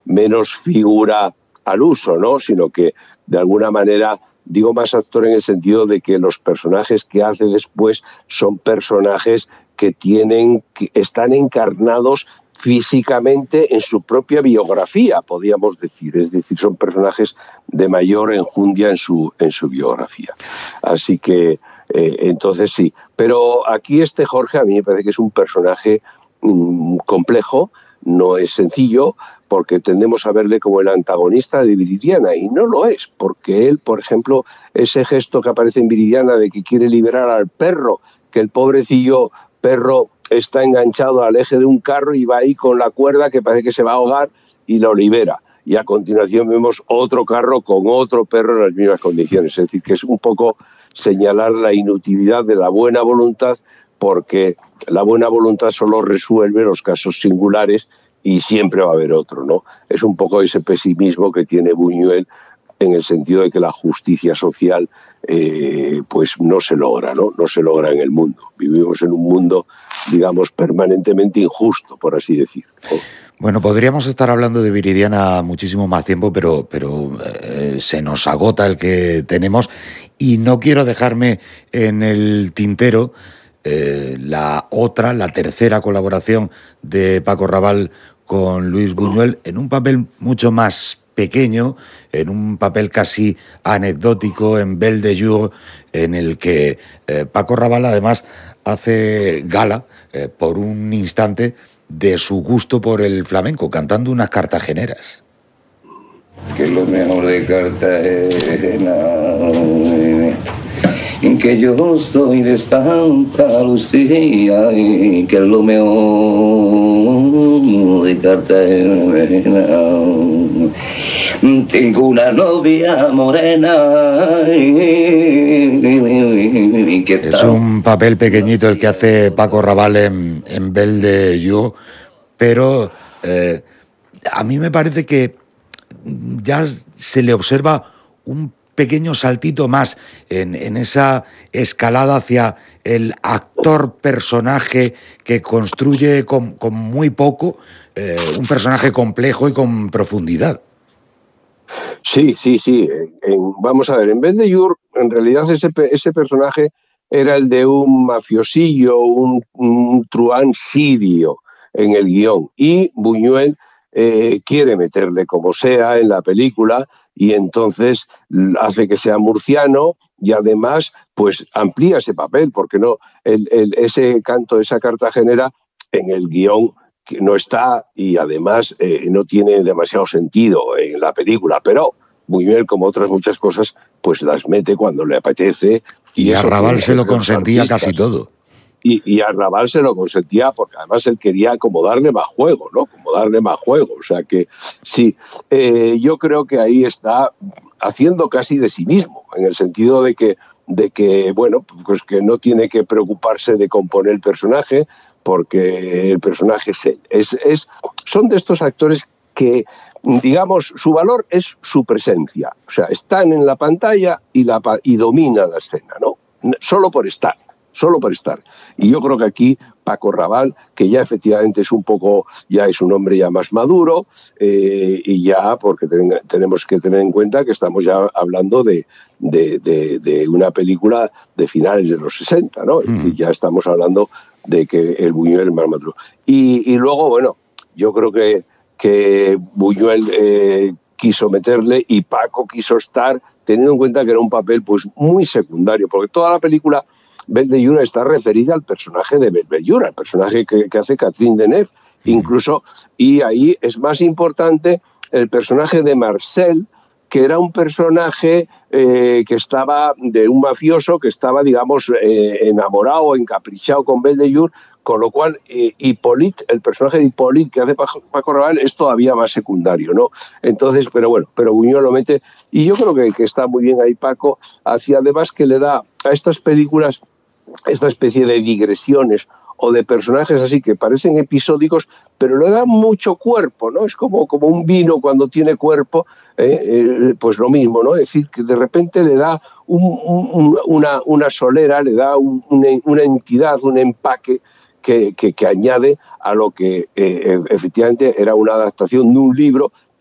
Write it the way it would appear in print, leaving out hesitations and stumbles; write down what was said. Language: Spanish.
menos figura al uso, ¿no? Sino que de alguna manera, digo más actor en el sentido de que los personajes que hace después son personajes que están encarnados físicamente en su propia biografía, podríamos decir. Es decir, son personajes de mayor enjundia en su biografía. Así que, entonces sí. Pero aquí Jorge a mí me parece que es un personaje complejo, no es sencillo, porque tendemos a verle como el antagonista de Viridiana, y no lo es, porque él, por ejemplo, ese gesto que aparece en Viridiana de que quiere liberar al perro, que el pobrecillo perro está enganchado al eje de un carro y va ahí con la cuerda que parece que se va a ahogar y lo libera. Y a continuación vemos otro carro con otro perro en las mismas condiciones. Es decir, que es un poco señalar la inutilidad de la buena voluntad, porque la buena voluntad solo resuelve los casos singulares y siempre va a haber otro, ¿no? Es un poco ese pesimismo que tiene Buñuel en el sentido de que la justicia social pues no se logra, ¿no? No se logra en el mundo. Vivimos en un mundo, digamos, permanentemente injusto, por así decir, ¿no? Bueno, podríamos estar hablando de Viridiana muchísimo más tiempo, pero se nos agota el que tenemos y no quiero dejarme en el tintero la tercera colaboración de Paco Rabanne con Luis Buñuel en un papel mucho más pequeño, en un papel casi anecdótico, en Belle de Jour, en el que Paco Rabanne además hace gala por un instante de su gusto por el flamenco, cantando unas cartageneras. Que lo mejor de Cartagena, que yo soy de Santa Lucía, que es lo mejor de Cartagena. Tengo una novia morena. Es un papel pequeñito el que hace Paco Rabanne en Belle de Jour, pero a mí me parece que ya se le observa un pequeño saltito más en esa escalada hacia el actor-personaje que construye con muy poco un personaje complejo y con profundidad. Sí. Vamos a ver, en Belle de Jour, en realidad ese personaje era el de un mafiosillo, un truán sirio en el guión. Y Buñuel quiere meterle como sea en la película y entonces hace que sea murciano y además pues amplía ese papel, porque no ese canto, esa cartagenera en el guión que no está y además no tiene demasiado sentido en la película, pero Buñuel, como otras muchas cosas, pues las mete cuando le apetece. Y a Rabanne se lo consentía casi todo. Y a Rabanne se lo consentía porque además él quería como darle más juego, ¿no? Como darle más juego. O sea que sí, yo creo que ahí está haciendo casi de sí mismo, en el sentido de que bueno, pues que no tiene que preocuparse de componer el personaje, porque el personaje es él. Son de estos actores que, digamos, su valor es su presencia. O sea, están en la pantalla y dominan la escena, ¿no? Solo por estar. Y yo creo que aquí Paco Rabanne, que ya efectivamente es un poco, ya es un hombre ya más maduro, y ya porque tenemos que tener en cuenta que estamos ya hablando de una película de finales de los 60, ¿no? Es decir, ya estamos hablando de que el Buñuel es más maduro. Y luego, bueno, yo creo que Buñuel quiso meterle y Paco quiso estar, teniendo en cuenta que era un papel pues muy secundario, porque toda la película Belle de Jour está referida al personaje de Belle de Jour, al personaje que hace Catherine Deneuve, incluso, y ahí es más importante el personaje de Marcel, que era un personaje que estaba de un mafioso que estaba, digamos, enamorado o encaprichado con Belle de Jour, con lo cual Hippolyte, el personaje de Hippolyte que hace Paco Rabanne es todavía más secundario, ¿no? Entonces, pero bueno, Buñuel lo mete, y yo creo que está muy bien ahí Paco, hacia además que le da a estas películas esta especie de digresiones o de personajes así que parecen episódicos, pero le dan mucho cuerpo, ¿no? Es como un vino cuando tiene cuerpo, pues lo mismo, ¿no? Es decir, que de repente le da una solera, le da una entidad, un empaque que añade a lo que efectivamente era una adaptación de un libro,